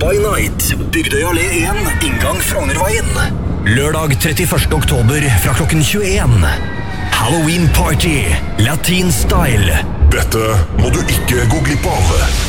by Night, Bygdøy Allé 1, inngang Frognerveien. Lørdag 31. oktober fra klokken 21. Halloween Party, Latin Style. Dette må du ikke gå glipp av.